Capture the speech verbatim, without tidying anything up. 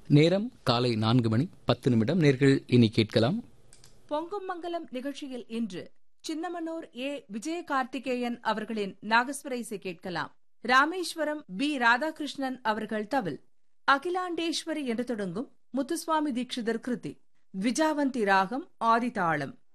நேரம் காலை நான்கு மணி பத்து நிமிடம். நேர்கள் இனி கேட்கலாம் பொங்கும் மங்கலம் நிகழ்ச்சியில் இன்று சின்னமனூர் ஏ விஜய கார்த்திகேயன் அவர்களின் நாகஸ்வர இசை கேட்கலாம். ராமேஸ்வரம் பி ராதாகிருஷ்ணன் அவர்கள் தவில், அகிலாண்டேஸ்வரி என்று தொடங்கும் முத்துசுவாமி தீட்சிதர் கிருதி, விஜாவந்தி ராகம் ஆதிதாளம்.